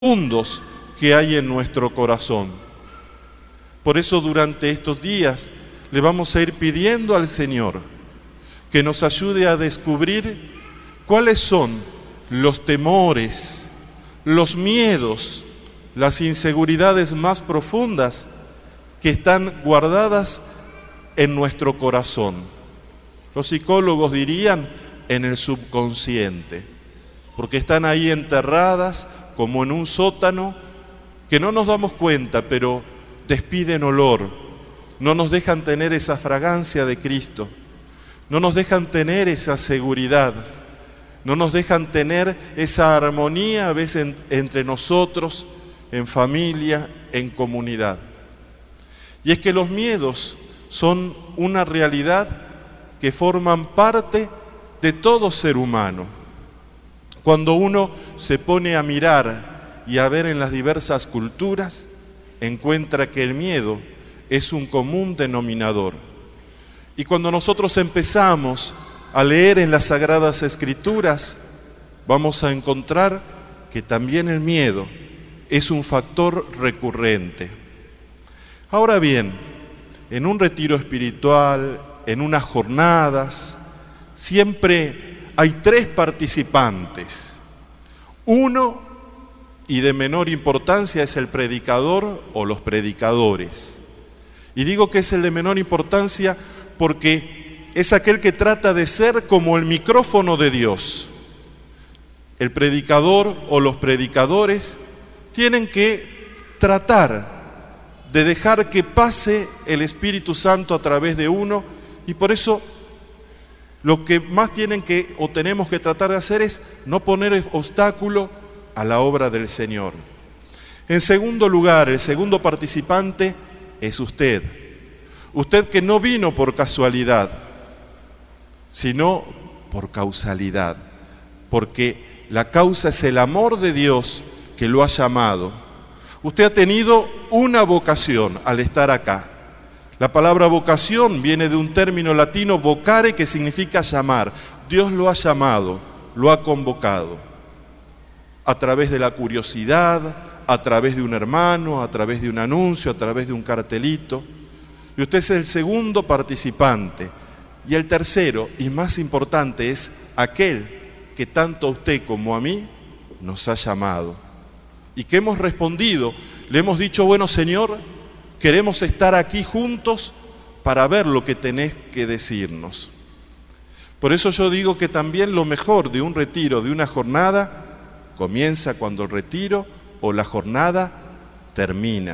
profundos que hay en nuestro corazón. Por eso durante estos días le vamos a ir pidiendo al Señor que nos ayude a descubrir cuáles son los temores, los miedos, las inseguridades más profundas que están guardadas en nuestro corazón. Los psicólogos dirían en el subconsciente, porque están ahí enterradas como en un sótano que no nos damos cuenta, pero despiden olor, no nos dejan tener esa fragancia de Cristo, no nos dejan tener esa seguridad, no nos dejan tener esa armonía a veces entre nosotros, en familia, en comunidad. Y es que los miedos son una realidad que forman parte de todo ser humano. Cuando uno se pone a mirar y a ver en las diversas culturas, encuentra que el miedo es un común denominador. Y cuando nosotros empezamos a leer en las Sagradas Escrituras, vamos a encontrar que también el miedo es un factor recurrente. Ahora bien, en un retiro espiritual, en unas jornadas, siempre hay 3 participantes. Uno, y de menor importancia, es el predicador o los predicadores. Y digo que es el de menor importancia porque es aquel que trata de ser como el micrófono de Dios. El predicador o los predicadores tienen que tratar de dejar que pase el Espíritu Santo a través de uno, y por eso lo que más tienen que o tenemos que tratar de hacer es no poner obstáculo a la obra del Señor. En segundo lugar, el segundo participante es usted. Usted que no vino por casualidad, sino por causalidad, porque la causa es el amor de Dios que lo ha llamado. Usted ha tenido una vocación al estar acá. La palabra vocación viene de un término latino, vocare, que significa llamar. Dios lo ha llamado, lo ha convocado. A través de la curiosidad, a través de un hermano, a través de un anuncio, a través de un cartelito. Y usted es el segundo participante. Y el tercero, y más importante, es aquel que tanto a usted como a mí nos ha llamado. Y que hemos respondido, le hemos dicho, bueno, Señor, queremos estar aquí juntos para ver lo que tenés que decirnos. Por eso yo digo que también lo mejor de un retiro, de una jornada, comienza cuando el retiro o la jornada termina.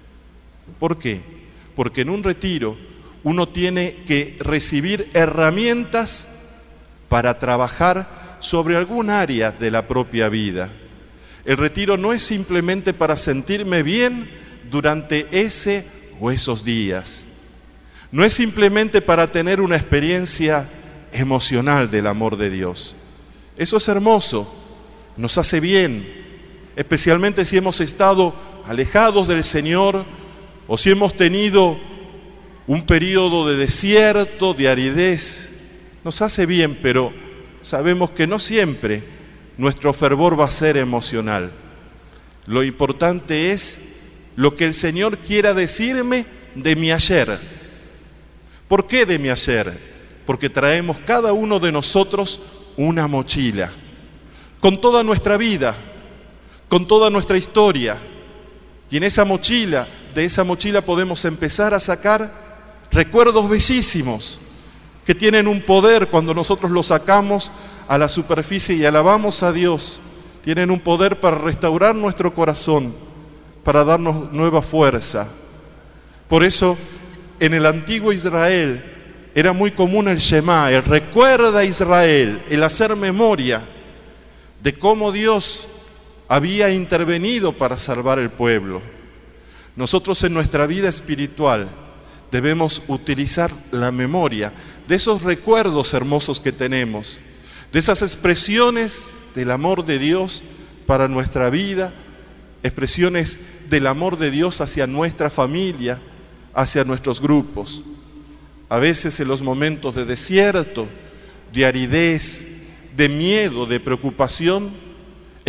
¿Por qué? Porque en un retiro uno tiene que recibir herramientas para trabajar sobre algún área de la propia vida. El retiro no es simplemente para sentirme bien durante ese o esos días. No es simplemente para tener una experiencia emocional del amor de Dios. Eso es hermoso, nos hace bien, especialmente si hemos estado alejados del Señor o si hemos tenido un periodo de desierto, de aridez. Nos hace bien, pero sabemos que no siempre nuestro fervor va a ser emocional. Lo importante es lo que el Señor quiera decirme de mi ayer. ¿Por qué de mi ayer? Porque traemos cada uno de nosotros una mochila, con toda nuestra vida, con toda nuestra historia. Y en esa mochila, de esa mochila podemos empezar a sacar recuerdos bellísimos, que tienen un poder cuando nosotros los sacamos a la superficie y alabamos a Dios. Tienen un poder para restaurar nuestro corazón, para darnos nueva fuerza. Por eso, en el antiguo Israel, era muy común el Shema, el recuerda Israel, el hacer memoria de cómo Dios había intervenido para salvar el pueblo. Nosotros en nuestra vida espiritual debemos utilizar la memoria de esos recuerdos hermosos que tenemos, de esas expresiones del amor de Dios para nuestra vida, expresiones del amor de Dios hacia nuestra familia, hacia nuestros grupos. A veces en los momentos de desierto, de aridez, de miedo, de preocupación,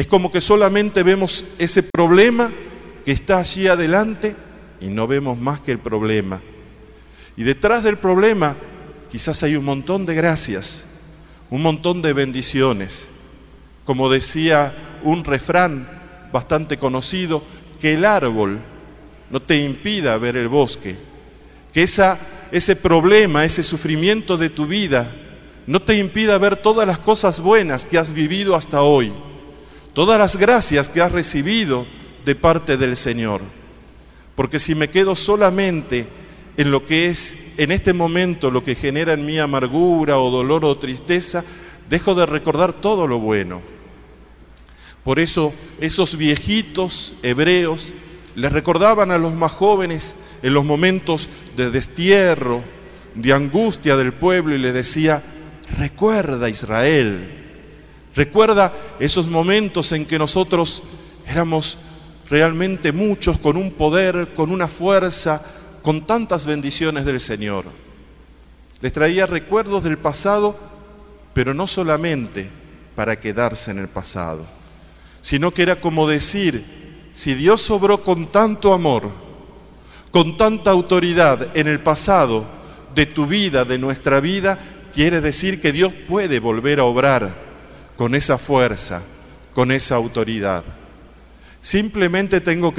Es como que solamente vemos ese problema que está allí adelante y no vemos más que el problema. Y detrás del problema quizás hay un montón de gracias, un montón de bendiciones. Como decía un refrán bastante conocido, que el árbol no te impida ver el bosque, que ese problema, ese sufrimiento de tu vida no te impida ver todas las cosas buenas que has vivido hasta hoy, todas las gracias que has recibido de parte del Señor. Porque si me quedo solamente en lo que es en este momento lo que genera en mí amargura o dolor o tristeza, dejo de recordar todo lo bueno. Por eso esos viejitos hebreos les recordaban a los más jóvenes en los momentos de destierro, de angustia del pueblo, y les decía: recuerda, Israel, recuerda esos momentos en que nosotros éramos realmente muchos, con un poder, con una fuerza, con tantas bendiciones del Señor. Les traía recuerdos del pasado, pero no solamente para quedarse en el pasado, sino que era como decir: si Dios obró con tanto amor, con tanta autoridad en el pasado de tu vida, de nuestra vida, quiere decir que Dios puede volver a obrar con esa fuerza, con esa autoridad. Simplemente tenemos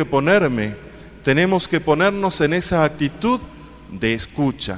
que ponernos en esa actitud de escucha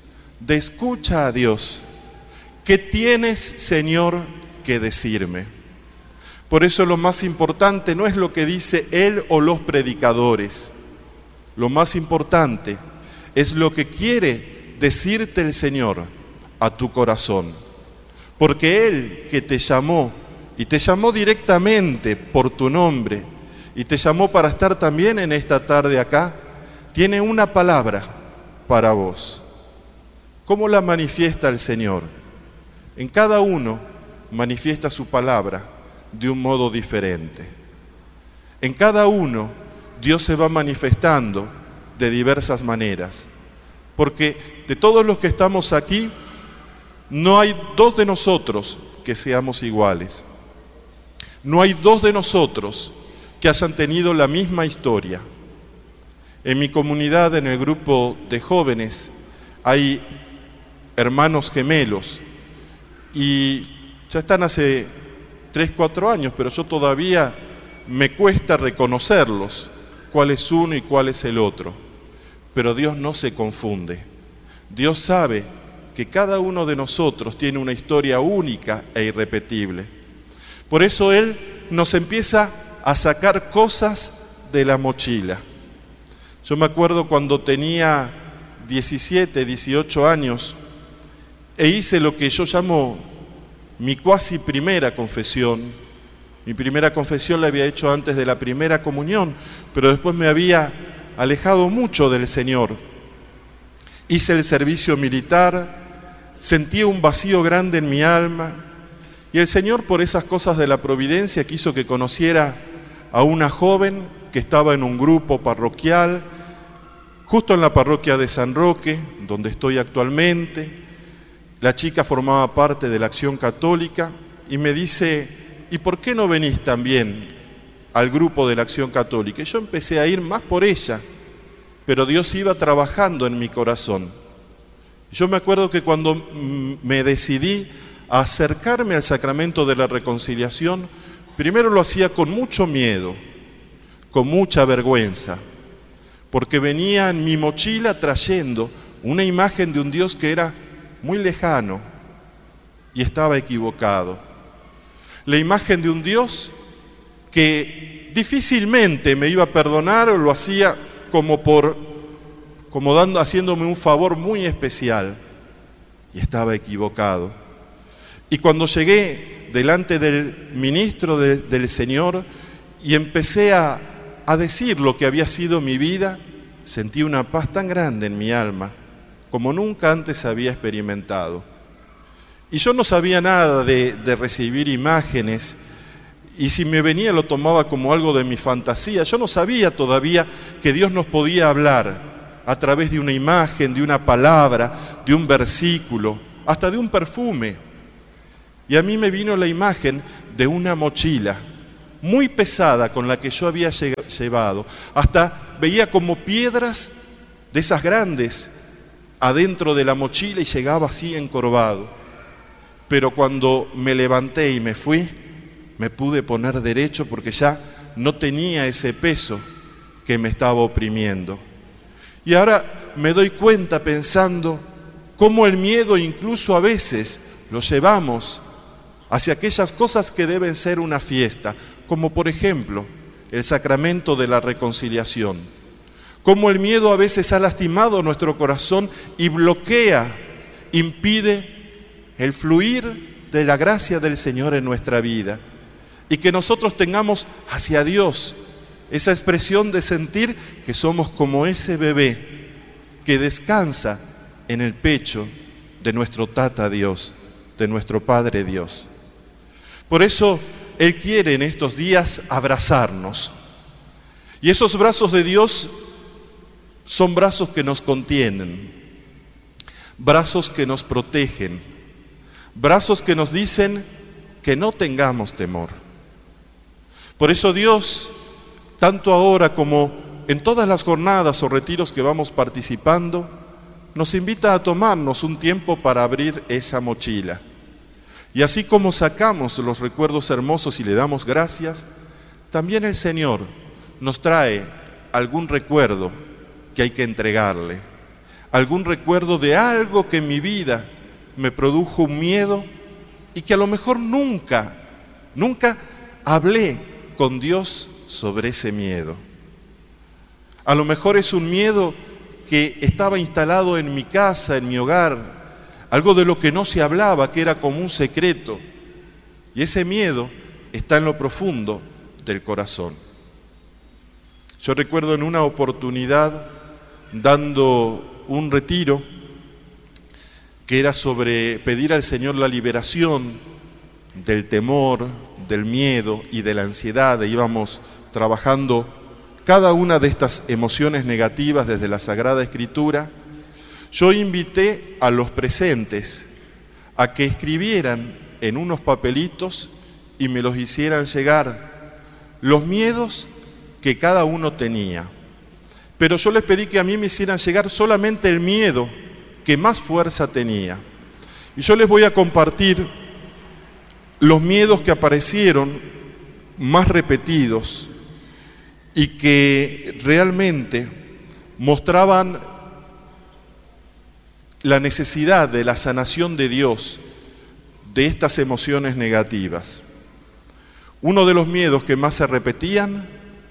a Dios. ¿Qué tienes, Señor, que decirme? Por eso lo más importante no es lo que dice Él o los predicadores. Lo más importante es lo que quiere decirte el Señor a tu corazón. Porque Él que te llamó, y te llamó directamente por tu nombre, y te llamó para estar también en esta tarde acá, tiene una palabra para vos. ¿Cómo la manifiesta el Señor? En cada uno manifiesta su palabra de un modo diferente. En cada uno Dios se va manifestando de diversas maneras, porque de todos los que estamos aquí, no hay dos de nosotros que seamos iguales. No hay dos de nosotros que hayan tenido la misma historia. En mi comunidad, en el grupo de jóvenes, hay hermanos gemelos y ya están hace 3, 4 años, pero yo todavía me cuesta reconocerlos, cuál es uno y cuál es el otro. Pero Dios no se confunde. Dios sabe que cada uno de nosotros tiene una historia única e irrepetible. Por eso Él nos empieza a sacar cosas de la mochila. Yo me acuerdo cuando tenía 17, 18 años e hice lo que yo llamo mi cuasi primera confesión. Mi primera confesión la había hecho antes de la primera comunión, pero después me había alejado mucho del Señor. Hice el servicio militar, sentí un vacío grande en mi alma, y el Señor, por esas cosas de la providencia, quiso que conociera a una joven que estaba en un grupo parroquial, justo en la parroquia de San Roque, donde estoy actualmente. La chica formaba parte de la Acción Católica y me dice: ¿y por qué no venís también al grupo de la Acción Católica? Y yo empecé a ir más por ella, pero Dios iba trabajando en mi corazón. Yo me acuerdo que cuando me decidí a acercarme al sacramento de la reconciliación, primero lo hacía con mucho miedo, con mucha vergüenza, porque venía en mi mochila trayendo una imagen de un Dios que era muy lejano y estaba equivocado. La imagen de un Dios que difícilmente me iba a perdonar, o lo hacía haciéndome un favor muy especial, y estaba equivocado. Y cuando llegué delante del ministro del Señor y empecé a decir lo que había sido mi vida, sentí una paz tan grande en mi alma como nunca antes había experimentado. Y yo no sabía nada de recibir imágenes, y si me venía lo tomaba como algo de mi fantasía. Yo no sabía todavía que Dios nos podía hablar a través de una imagen, de una palabra, de un versículo, hasta de un perfume. Y a mí me vino la imagen de una mochila muy pesada con la que yo había llevado. Hasta veía como piedras de esas grandes adentro de la mochila y llegaba así encorvado. Pero cuando me levanté y me fui, me pude poner derecho porque ya no tenía ese peso que me estaba oprimiendo. Y ahora me doy cuenta pensando cómo el miedo incluso a veces lo llevamos hacia aquellas cosas que deben ser una fiesta, como por ejemplo el sacramento de la reconciliación. Cómo el miedo a veces ha lastimado nuestro corazón y bloquea, impide el fluir de la gracia del Señor en nuestra vida. Y que nosotros tengamos hacia Dios esa expresión de sentir que somos como ese bebé que descansa en el pecho de nuestro Tata Dios, de nuestro Padre Dios. Por eso Él quiere en estos días abrazarnos. Y esos brazos de Dios son brazos que nos contienen, brazos que nos protegen, brazos que nos dicen que no tengamos temor. Por eso Dios, tanto ahora como en todas las jornadas o retiros que vamos participando, nos invita a tomarnos un tiempo para abrir esa mochila. Y así como sacamos los recuerdos hermosos y le damos gracias, también el Señor nos trae algún recuerdo que hay que entregarle, algún recuerdo de algo que en mi vida me produjo un miedo y que a lo mejor nunca hablé con Dios sobre ese miedo. A lo mejor es un miedo que estaba instalado en mi casa, en mi hogar, algo de lo que no se hablaba, que era como un secreto. Y ese miedo está en lo profundo del corazón. Yo recuerdo en una oportunidad, dando un retiro, que era sobre pedir al Señor la liberación del temor, del miedo y de la ansiedad. E íbamos trabajando cada una de estas emociones negativas desde la Sagrada Escritura. Yo invité a los presentes a que escribieran en unos papelitos y me los hicieran llegar los miedos que cada uno tenía. Pero yo les pedí que a mí me hicieran llegar solamente el miedo que más fuerza tenía. Y yo les voy a compartir los miedos que aparecieron más repetidos y que realmente mostraban la necesidad de la sanación de Dios de estas emociones negativas. Uno de los miedos que más se repetían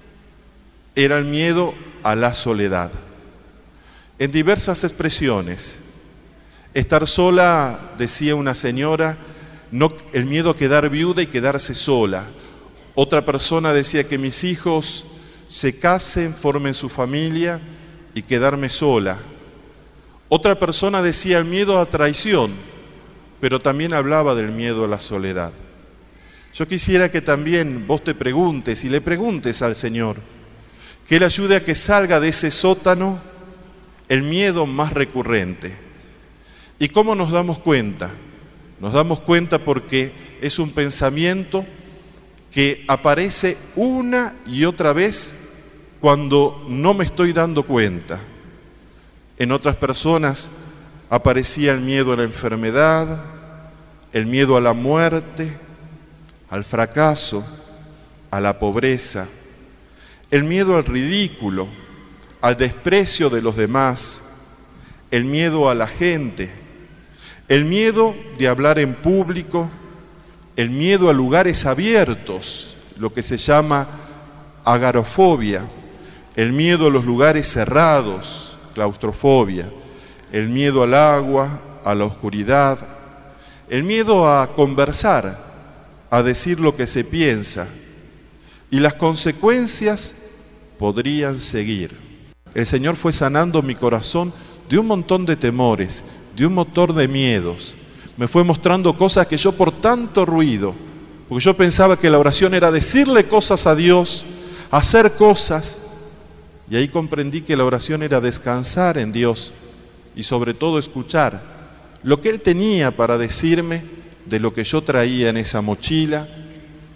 era el miedo a la soledad. En diversas expresiones. Estar sola, decía una señora, no, el miedo a quedar viuda y quedarse sola. Otra persona decía que mis hijos se casen, formen su familia y quedarme sola. Otra persona decía el miedo a traición, pero también hablaba del miedo a la soledad. Yo quisiera que también vos te preguntes y le preguntes al Señor, que Él ayude a que salga de ese sótano el miedo más recurrente. ¿Y cómo nos damos cuenta? Nos damos cuenta porque es un pensamiento que aparece una y otra vez cuando no me estoy dando cuenta. En otras personas aparecía el miedo a la enfermedad, el miedo a la muerte, al fracaso, a la pobreza, el miedo al ridículo, al desprecio de los demás, el miedo a la gente, el miedo de hablar en público, el miedo a lugares abiertos, lo que se llama agorafobia, el miedo a los lugares cerrados, claustrofobia, el miedo al agua, a la oscuridad, el miedo a conversar, a decir lo que se piensa, y las consecuencias podrían seguir. El Señor fue sanando mi corazón de un montón de temores, de un montón de miedos. Me fue mostrando cosas que yo por tanto ruido, porque yo pensaba que la oración era decirle cosas a Dios, hacer cosas, y ahí comprendí que la oración era descansar en Dios y sobre todo escuchar lo que Él tenía para decirme de lo que yo traía en esa mochila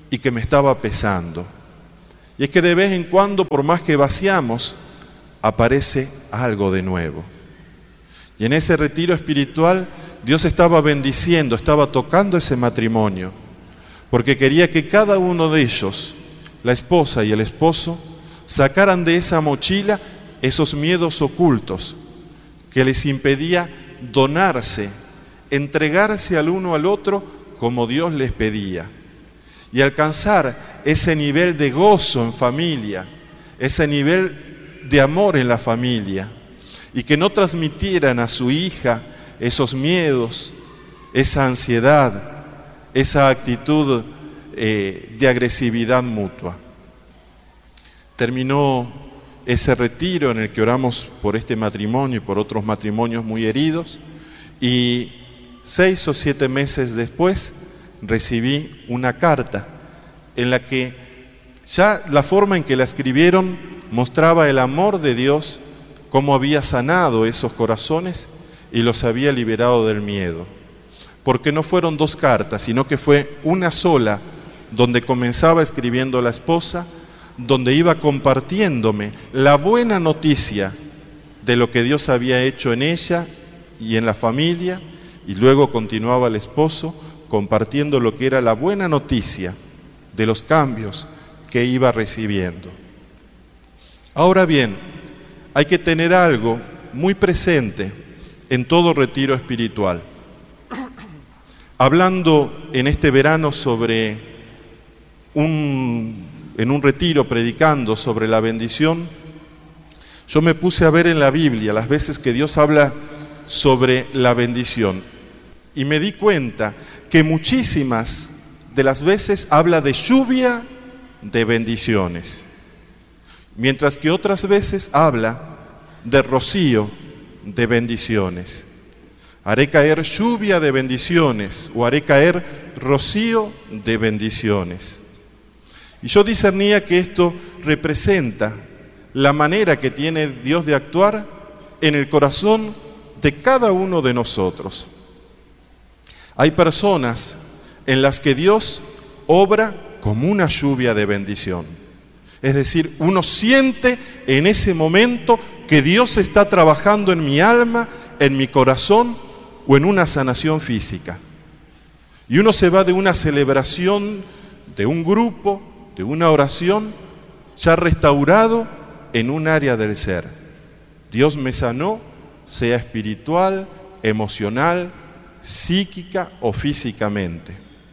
y que me estaba pesando. Y es que de vez en cuando, por más que vaciamos, aparece algo de nuevo. Y en ese retiro espiritual, Dios estaba bendiciendo, estaba tocando ese matrimonio, porque quería que cada uno de ellos, la esposa y el esposo, sacaran de esa mochila esos miedos ocultos que les impedía donarse, entregarse al uno al otro como Dios les pedía, y alcanzar ese nivel de gozo en familia, ese nivel de amor en la familia, y que no transmitieran a su hija esos miedos, esa ansiedad, esa actitud de agresividad mutua. Terminó ese retiro en el que oramos por este matrimonio y por otros matrimonios muy heridos, y 6 o 7 meses después recibí una carta en la que ya la forma en que la escribieron mostraba el amor de Dios, cómo había sanado esos corazones y los había liberado del miedo. Porque no fueron 2 cartas, sino que fue una sola, donde comenzaba escribiendo la esposa, donde iba compartiéndome la buena noticia de lo que Dios había hecho en ella y en la familia, y luego continuaba el esposo compartiendo lo que era la buena noticia de los cambios que iba recibiendo. Ahora bien, hay que tener algo muy presente en todo retiro espiritual. Hablando en este verano en un retiro predicando sobre la bendición, yo me puse a ver en la Biblia las veces que Dios habla sobre la bendición y me di cuenta que muchísimas de las veces habla de lluvia de bendiciones, mientras que otras veces habla de rocío de bendiciones. Haré caer lluvia de bendiciones o haré caer rocío de bendiciones. Y yo discernía que esto representa la manera que tiene Dios de actuar en el corazón de cada uno de nosotros. Hay personas en las que Dios obra como una lluvia de bendición. Es decir, uno siente en ese momento que Dios está trabajando en mi alma, en mi corazón o en una sanación física. Y uno se va de una celebración, de un grupo, de una oración, ya restaurado en un área del ser. Dios me sanó, sea espiritual, emocional, psíquica o físicamente.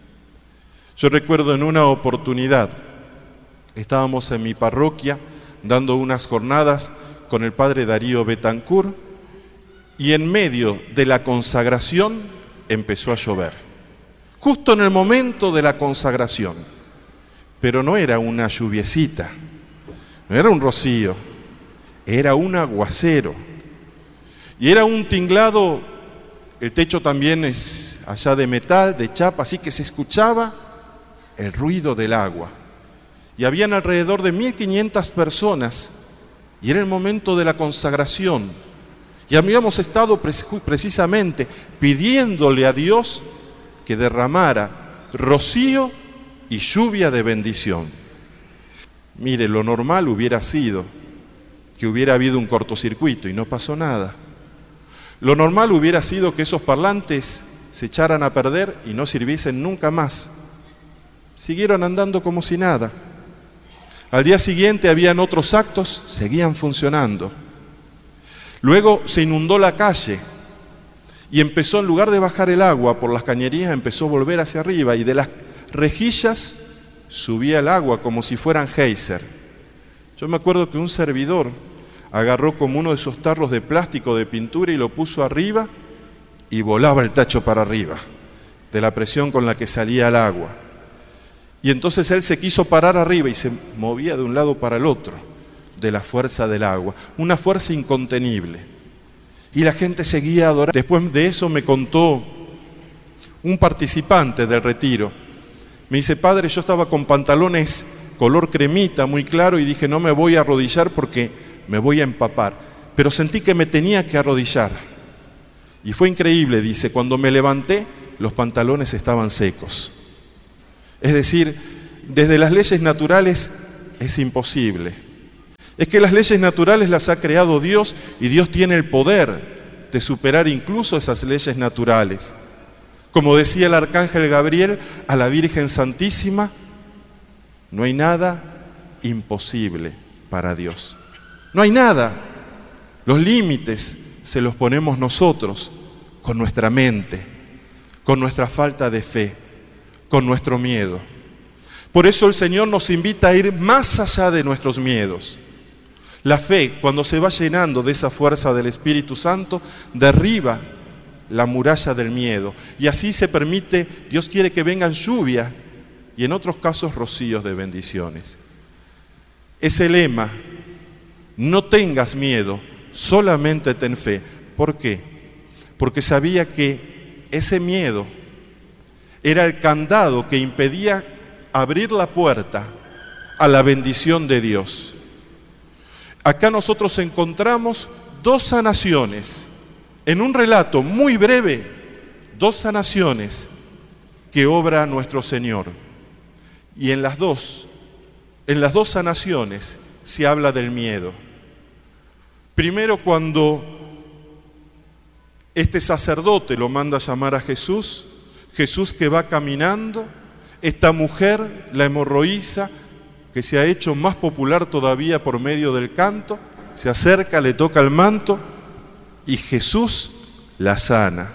Yo recuerdo en una oportunidad, estábamos en mi parroquia dando unas jornadas con el padre Darío Betancourt y en medio de la consagración empezó a llover. Justo en el momento de la consagración. Pero no era una lluviecita, no era un rocío, era un aguacero. Y era un tinglado, el techo también es allá de metal, de chapa, así que se escuchaba el ruido del agua. Y habían alrededor de 1.500 personas, y era el momento de la consagración. Y habíamos estado precisamente pidiéndole a Dios que derramara rocío y lluvia de bendición. Mire, lo normal hubiera sido que hubiera habido un cortocircuito y no pasó nada. Lo normal hubiera sido que esos parlantes se echaran a perder y no sirviesen nunca más. Siguieron andando como si nada. Al día siguiente habían otros actos, seguían funcionando. Luego se inundó la calle y empezó, en lugar de bajar el agua por las cañerías, empezó a volver hacia arriba y de las rejillas subía el agua como si fueran geyser. Yo me acuerdo que un servidor agarró como uno de esos tarros de plástico de pintura y lo puso arriba y volaba el tacho para arriba de la presión con la que salía el agua. Y entonces él se quiso parar arriba y se movía de un lado para el otro de la fuerza del agua, una fuerza incontenible. Y la gente seguía adorando. Después de eso me contó un participante del retiro. Me dice, padre, yo estaba con pantalones color cremita, muy claro, y dije, no me voy a arrodillar porque me voy a empapar. Pero sentí que me tenía que arrodillar. Y fue increíble, dice, cuando me levanté, los pantalones estaban secos. Es decir, desde las leyes naturales es imposible. Es que las leyes naturales las ha creado Dios y Dios tiene el poder de superar incluso esas leyes naturales. Como decía el arcángel Gabriel a la Virgen Santísima, no hay nada imposible para Dios. No hay nada. Los límites se los ponemos nosotros con nuestra mente, con nuestra falta de fe, con nuestro miedo. Por eso el Señor nos invita a ir más allá de nuestros miedos. La fe, cuando se va llenando de esa fuerza del Espíritu Santo, derriba la muralla del miedo. Y así se permite, Dios quiere que vengan lluvia y en otros casos rocíos de bendiciones. Ese lema, no tengas miedo, solamente ten fe. ¿Por qué? Porque sabía que ese miedo era el candado que impedía abrir la puerta a la bendición de Dios. Acá nosotros encontramos dos sanaciones, en un relato muy breve, dos sanaciones que obra nuestro Señor. Y en las dos sanaciones se habla del miedo. Primero, cuando este sacerdote lo manda a llamar a Jesús, Jesús que va caminando, esta mujer, la hemorroísa, que se ha hecho más popular todavía por medio del canto, se acerca, le toca el manto y Jesús la sana.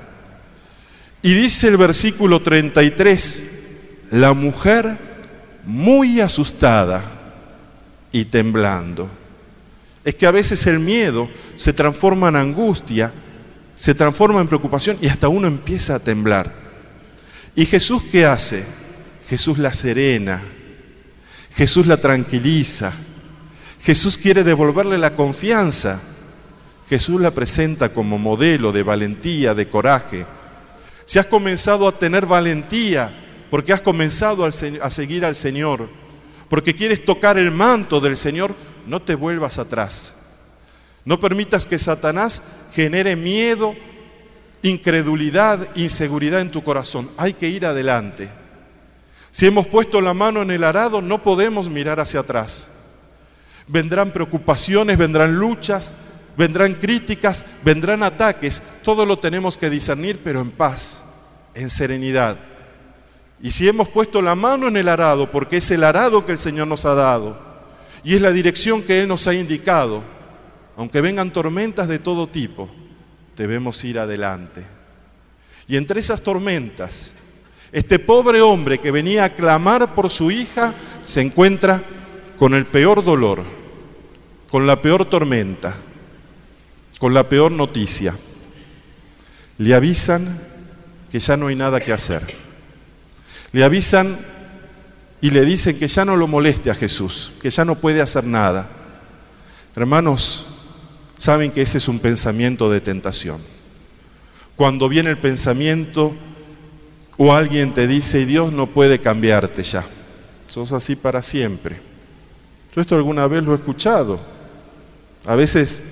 Y dice el versículo 33, la mujer muy asustada y temblando. Es que a veces el miedo se transforma en angustia, se transforma en preocupación y hasta uno empieza a temblar. ¿Y Jesús qué hace? Jesús la serena, Jesús la tranquiliza, Jesús quiere devolverle la confianza, Jesús la presenta como modelo de valentía, de coraje. Si has comenzado a tener valentía, porque has comenzado a seguir al Señor, porque quieres tocar el manto del Señor, no te vuelvas atrás. No permitas que Satanás genere miedo, incredulidad, inseguridad en tu corazón. Hay que ir adelante. Si hemos puesto la mano en el arado, no podemos mirar hacia atrás. Vendrán preocupaciones, vendrán luchas, vendrán críticas, vendrán ataques. Todo lo tenemos que discernir, pero en paz, en serenidad. Y si hemos puesto la mano en el arado, porque es el arado que el Señor nos ha dado, y es la dirección que Él nos ha indicado, aunque vengan tormentas de todo tipo, debemos ir adelante. Y entre esas tormentas, este pobre hombre que venía a clamar por su hija se encuentra con el peor dolor, con la peor tormenta, con la peor noticia. Le avisan que ya no hay nada que hacer. Le avisan y le dicen que ya no lo moleste a Jesús, que ya no puede hacer nada. Hermanos, saben que ese es un pensamiento de tentación. Cuando viene el pensamiento o alguien te dice, Dios no puede cambiarte ya, sos así para siempre. Yo esto alguna vez lo he escuchado. A veces,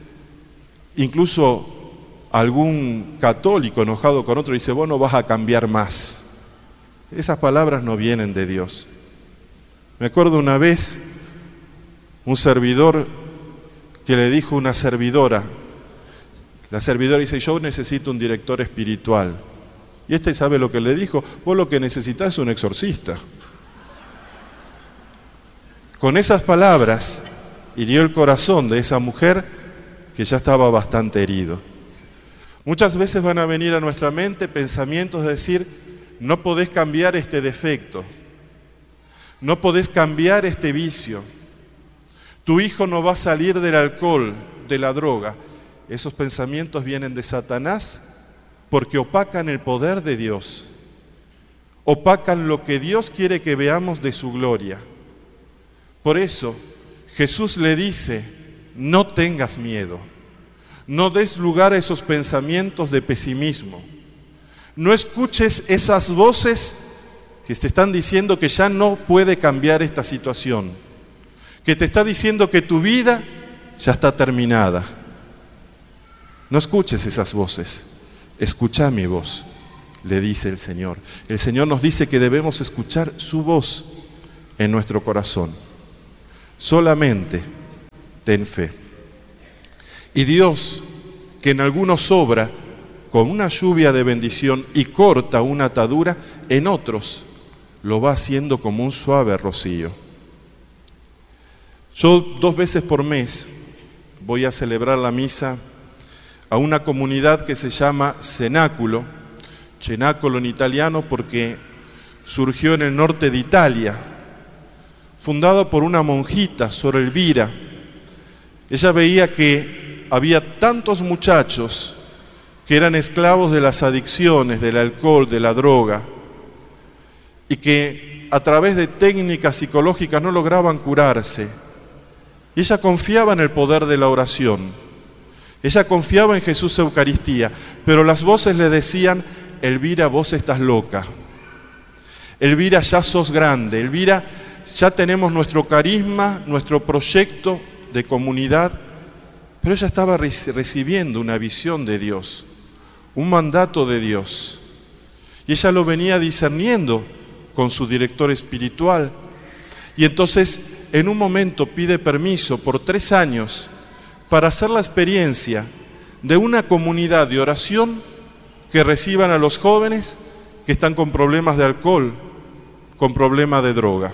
incluso algún católico enojado con otro dice, vos no vas a cambiar más. Esas palabras no vienen de Dios. Me acuerdo una vez, un servidor que le dijo a una servidora, la servidora dice, yo necesito un director espiritual. Y este sabe lo que le dijo, vos lo que necesitas es un exorcista. Con esas palabras hirió el corazón de esa mujer que ya estaba bastante herido. Muchas veces van a venir a nuestra mente pensamientos de decir, no podés cambiar este defecto, no podés cambiar este vicio, tu hijo no va a salir del alcohol, de la droga. Esos pensamientos vienen de Satanás porque opacan el poder de Dios, opacan lo que Dios quiere que veamos de su gloria. Por eso Jesús le dice, no tengas miedo, no des lugar a esos pensamientos de pesimismo, no escuches esas voces que te están diciendo que ya no puede cambiar esta situación, que te está diciendo que tu vida ya está terminada. No escuches esas voces, escucha mi voz, le dice el Señor. El Señor nos dice que debemos escuchar su voz, en nuestro corazón. Solamente ten fe. Y Dios, que en algunos obra con una lluvia de bendición y corta una atadura, en otros lo va haciendo como un suave rocío. Yo 2 veces por mes voy a celebrar la misa a una comunidad que se llama Cenáculo en italiano porque surgió en el norte de Italia, fundada por una monjita, Sor Elvira. Ella veía que había tantos muchachos que eran esclavos de las adicciones, del alcohol, de la droga, y que a través de técnicas psicológicas no lograban curarse. Y ella confiaba en el poder de la oración. Ella confiaba en Jesús Eucaristía, pero las voces le decían: Elvira, vos estás loca. Elvira, ya sos grande. Elvira, ya tenemos nuestro carisma, nuestro proyecto de comunidad. Pero ella estaba recibiendo una visión de Dios, un mandato de Dios. Y ella lo venía discerniendo con su director espiritual. Y entonces, en un momento pide permiso por 3 años para hacer la experiencia de una comunidad de oración que reciban a los jóvenes que están con problemas de alcohol, con problemas de droga.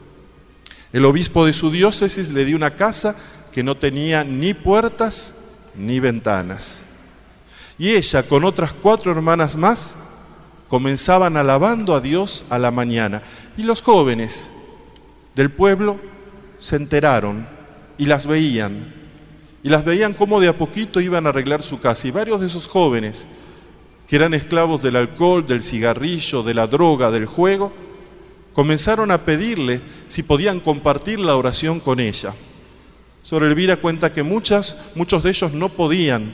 El obispo de su diócesis le dio una casa que no tenía ni puertas ni ventanas. Y ella, con otras 4 hermanas más, comenzaban alabando a Dios a la mañana. Y los jóvenes del pueblo se enteraron y las veían. Y las veían cómo de a poquito iban a arreglar su casa. Y varios de esos jóvenes, que eran esclavos del alcohol, del cigarrillo, de la droga, del juego, comenzaron a pedirle si podían compartir la oración con ella. Sor Elvira cuenta que muchos de ellos no podían,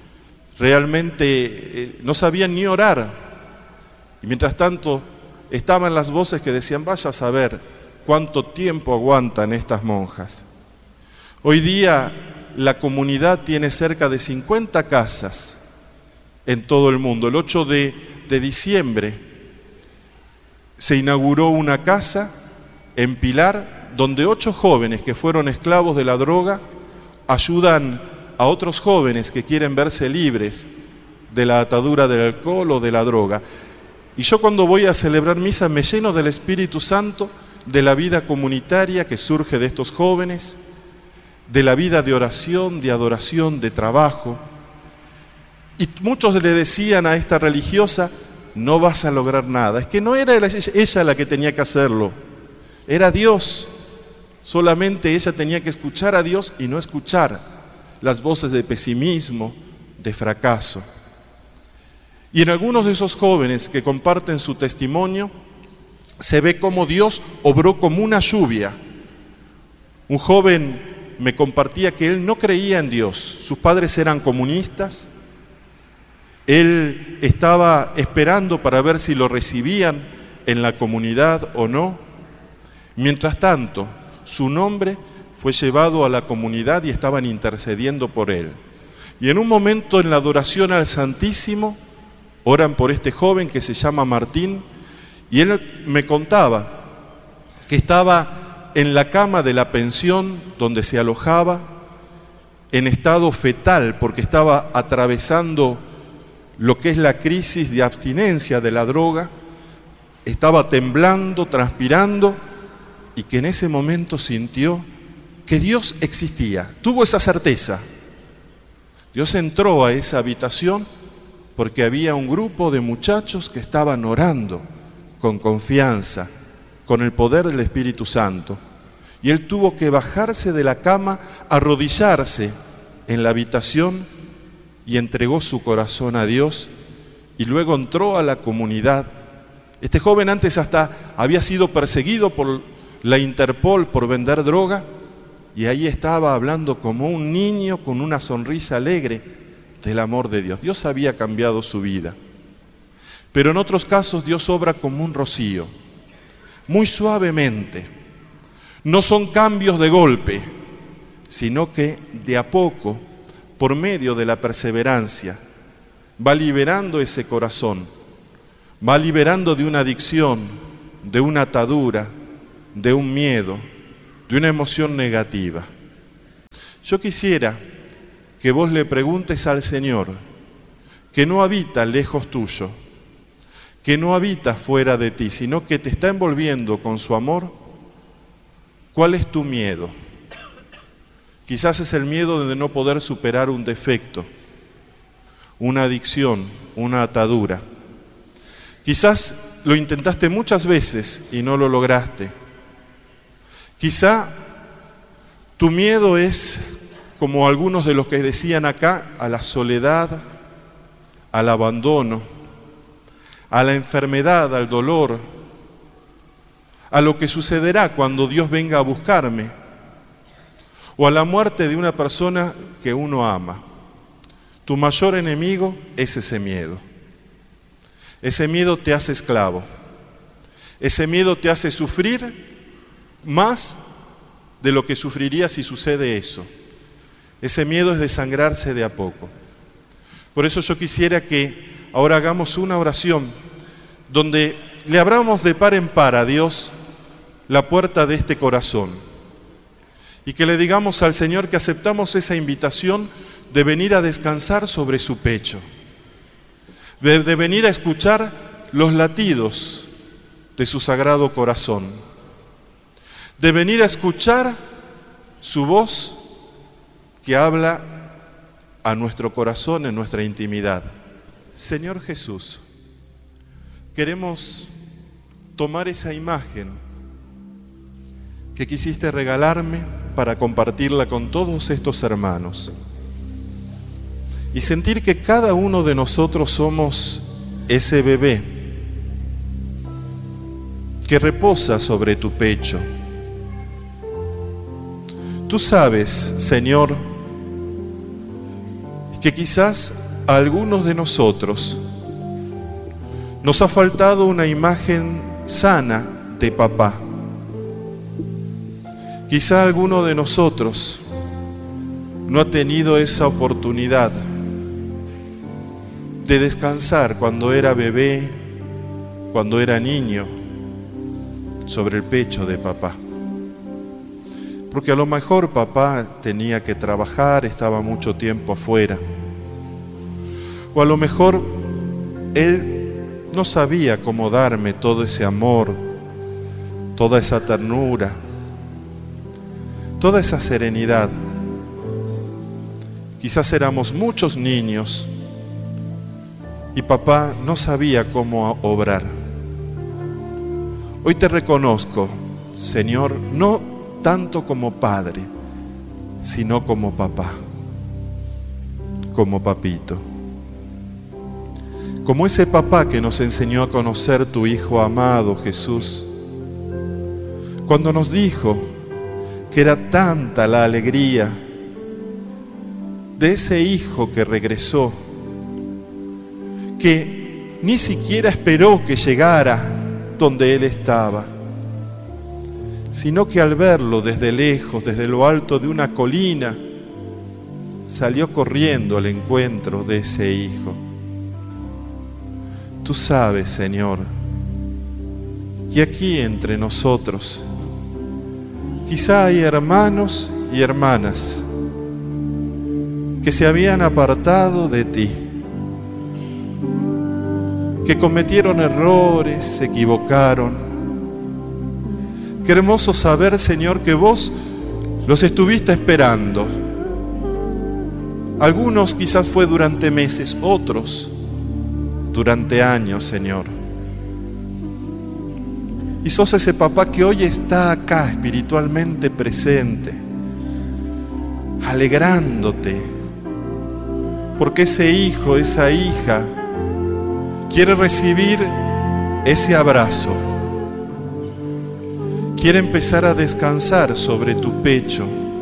realmente no sabían ni orar. Y mientras tanto estaban las voces que decían: vaya a saber cuánto tiempo aguantan estas monjas. Hoy día la comunidad tiene cerca de 50 casas en todo el mundo. El 8 de diciembre se inauguró una casa en Pilar donde 8 jóvenes que fueron esclavos de la droga ayudan a otros jóvenes que quieren verse libres de la atadura del alcohol o de la droga. Y yo cuando voy a celebrar misa me lleno del Espíritu Santo, de la vida comunitaria que surge de estos jóvenes, de la vida de oración, de adoración, de trabajo. Y muchos le decían a esta religiosa: no vas a lograr nada. Es que no era ella la que tenía que hacerlo, era Dios. Solamente ella tenía que escuchar a Dios y no escuchar las voces de pesimismo, de fracaso. Y en algunos de esos jóvenes que comparten su testimonio, se ve cómo Dios obró como una lluvia. Un joven me compartía que él no creía en Dios, sus padres eran comunistas, él estaba esperando para ver si lo recibían en la comunidad o no. Mientras tanto, su nombre fue llevado a la comunidad y estaban intercediendo por él. Y en un momento en la adoración al Santísimo, oran por este joven que se llama Martín, y él me contaba que estaba en la cama de la pensión donde se alojaba, en estado fetal, porque estaba atravesando lo que es la crisis de abstinencia de la droga, estaba temblando, transpirando, y que en ese momento sintió que Dios existía, tuvo esa certeza. Dios entró a esa habitación porque había un grupo de muchachos que estaban orando con confianza, con el poder del Espíritu Santo. Y él tuvo que bajarse de la cama, arrodillarse en la habitación y entregó su corazón a Dios y luego entró a la comunidad. Este joven antes hasta había sido perseguido por la Interpol por vender droga y ahí estaba hablando como un niño con una sonrisa alegre del amor de Dios. Dios había cambiado su vida. Pero en otros casos Dios obra como un rocío, muy suavemente. No son cambios de golpe, sino que de a poco, por medio de la perseverancia, va liberando ese corazón, va liberando de una adicción, de una atadura, de un miedo, de una emoción negativa. Yo quisiera que vos le preguntes al Señor, que no habita lejos tuyo, que no habita fuera de ti, sino que te está envolviendo con su amor, ¿cuál es tu miedo? Quizás es el miedo de no poder superar un defecto, una adicción, una atadura. Quizás lo intentaste muchas veces y no lo lograste. Quizá tu miedo es, como algunos de los que decían acá, a la soledad, al abandono, a la enfermedad, al dolor, a lo que sucederá cuando Dios venga a buscarme, o a la muerte de una persona que uno ama. Tu mayor enemigo es ese miedo. Ese miedo te hace esclavo. Ese miedo te hace sufrir más de lo que sufriría si sucede eso. Ese miedo es desangrarse de a poco. Por eso yo quisiera que ahora hagamos una oración donde le abramos de par en par a Dios la puerta de este corazón y que le digamos al Señor que aceptamos esa invitación de venir a descansar sobre su pecho, de venir a escuchar los latidos de su sagrado corazón, de venir a escuchar su voz que habla a nuestro corazón en nuestra intimidad. Señor Jesús, queremos tomar esa imagen que quisiste regalarme para compartirla con todos estos hermanos y sentir que cada uno de nosotros somos ese bebé que reposa sobre tu pecho. Tú sabes, Señor, que quizás a algunos de nosotros nos ha faltado una imagen sana de papá. Quizá alguno de nosotros no ha tenido esa oportunidad de descansar cuando era bebé, cuando era niño, sobre el pecho de papá. Porque a lo mejor papá tenía que trabajar, estaba mucho tiempo afuera. O a lo mejor él no sabía cómo darme todo ese amor, toda esa ternura, toda esa serenidad. Quizás éramos muchos niños y papá no sabía cómo obrar. Hoy te reconozco, Señor, no tanto como padre, sino como papá, como papito. Como ese papá que nos enseñó a conocer tu Hijo amado, Jesús, cuando nos dijo que era tanta la alegría de ese Hijo que regresó, que ni siquiera esperó que llegara donde Él estaba, sino que al verlo desde lejos, desde lo alto de una colina, salió corriendo al encuentro de ese Hijo. Tú sabes, Señor, que aquí entre nosotros quizá hay hermanos y hermanas que se habían apartado de ti, que cometieron errores, se equivocaron. Qué hermoso saber, Señor, que vos los estuviste esperando. Algunos quizás fue durante meses, otros durante años, Señor. Y sos ese papá que hoy está acá espiritualmente presente, alegrándote, porque ese hijo, esa hija, quiere recibir ese abrazo, quiere empezar a descansar sobre tu pecho,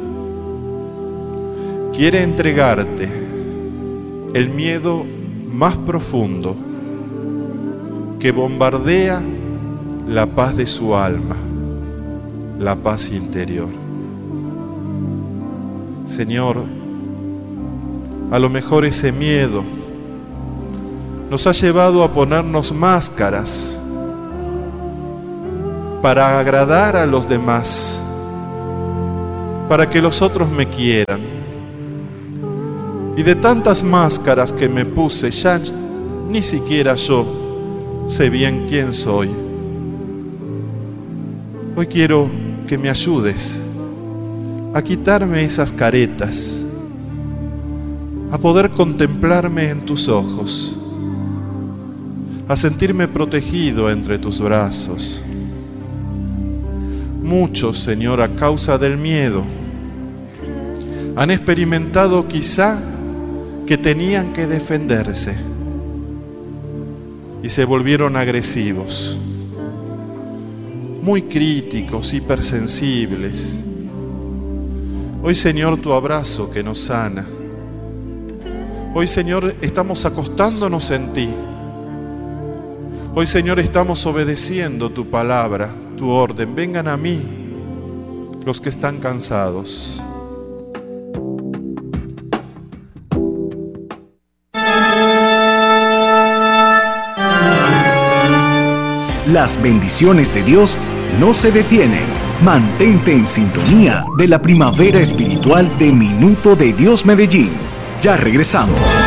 quiere entregarte el miedo más profundo que bombardea la paz de su alma, la paz interior. Señor, a lo mejor ese miedo nos ha llevado a ponernos máscaras para agradar a los demás, para que los otros me quieran. Y de tantas máscaras que me puse, ya ni siquiera yo sé bien quién soy. Hoy quiero que me ayudes a quitarme esas caretas, a poder contemplarme en tus ojos, a sentirme protegido entre tus brazos. Muchos, Señor, a causa del miedo, han experimentado quizá que tenían que defenderse y se volvieron agresivos, muy críticos, hipersensibles. Hoy, Señor, tu abrazo que nos sana. Hoy, Señor, estamos acostándonos en ti. Hoy, Señor, estamos obedeciendo tu palabra, tu orden. Vengan a mí los que están cansados. Las bendiciones de Dios no se detienen. Mantente en sintonía de la primavera espiritual de Minuto de Dios Medellín. Ya regresamos.